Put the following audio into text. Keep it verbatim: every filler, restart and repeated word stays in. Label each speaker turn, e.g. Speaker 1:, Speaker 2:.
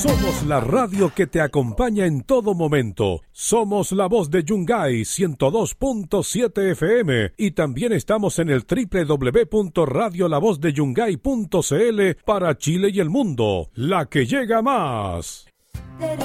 Speaker 1: Somos la radio que te acompaña en todo momento. Somos la voz de Yungay ciento dos punto siete F M y también estamos en el doble u doble u doble u punto radio la voz de yungay punto c l para Chile y el mundo. La que llega más.